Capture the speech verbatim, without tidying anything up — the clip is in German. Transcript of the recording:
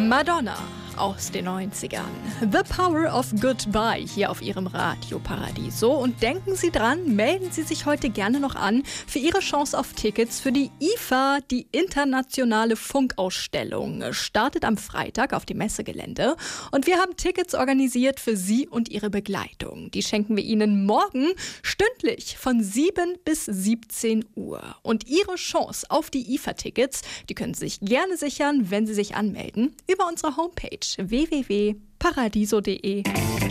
Madonna aus den neunzigern. The Power of Goodbye hier auf Ihrem Radio Paradiso. Und denken Sie dran, melden Sie sich heute gerne noch an für Ihre Chance auf Tickets für die I F A, die internationale Funkausstellung. Startet am Freitag auf dem Messegelände. Und wir haben Tickets organisiert für Sie und Ihre Begleitung. Die schenken wir Ihnen morgen stündlich von sieben bis siebzehn Uhr. Und Ihre Chance auf die I F A-Tickets, die können Sie sich gerne sichern, wenn Sie sich anmelden, über unsere Homepage w w w punkt paradiso punkt d e.